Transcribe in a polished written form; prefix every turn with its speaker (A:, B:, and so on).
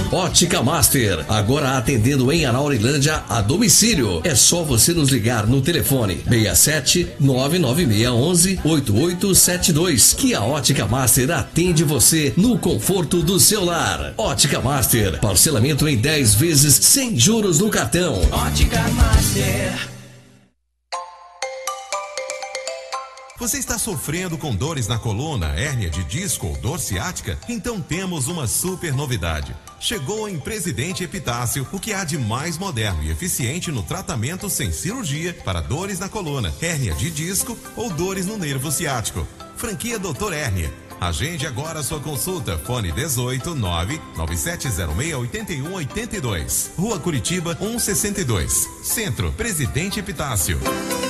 A: Ótica Master, agora atendendo em Anaurilândia a domicílio. É só você nos ligar no telefone 67 99611 8872 que a Ótica Master atende você no conforto do seu lar. Ótica Master, parcelamento em 10 vezes sem juros no cartão.
B: Ótica Master.
C: Você está sofrendo com dores na coluna, hérnia de disco ou dor ciática? Então temos uma super novidade. Chegou em Presidente Epitácio o que há de mais moderno e eficiente no tratamento sem cirurgia para dores na coluna, hérnia de disco ou dores no nervo ciático. Franquia Doutor Hérnia. Agende agora a sua consulta. Fone 18 99706 8182. Rua Curitiba 162. Centro, Presidente Epitácio.